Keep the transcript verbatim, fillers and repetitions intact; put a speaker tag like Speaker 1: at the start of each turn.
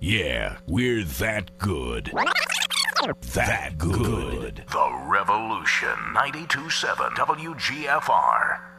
Speaker 1: Yeah, we're that good. That good.
Speaker 2: The Revolution. ninety-two point seven W G F R.